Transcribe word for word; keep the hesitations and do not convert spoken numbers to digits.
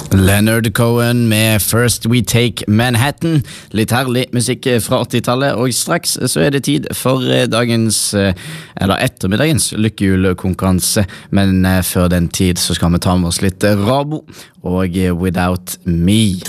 Leonard Cohen med First We Take Manhattan. Litt herlig musikk fra åttitallet, og straks så er det tid for dagens, eller ettermiddagens lykkehjulkonkurranse. Men før den tid så skal vi ta med oss litt Rabo og Without Me.